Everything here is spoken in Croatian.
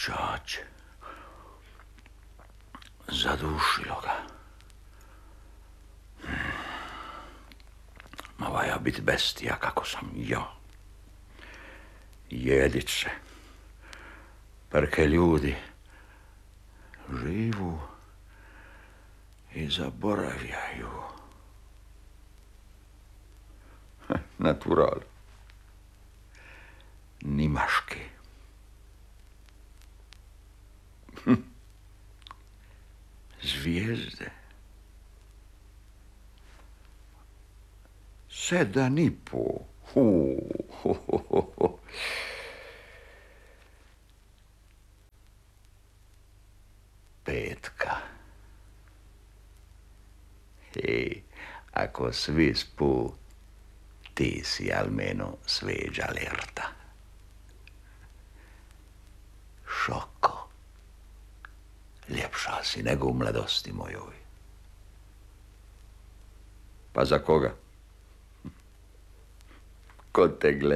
Čač. Zadušilo ga. Ma vaja bit bestija kako sam ja. Jedit se. Perke ljudi živu i zaboravljaju. Natural. Nimaški. Zvijezde. 7,5. Petka. Ako svi spu, ti si almeno sveđa alerta. Šoko. Ljepša si nego u mladosti mojoj. Pa za koga? Ko te gleda?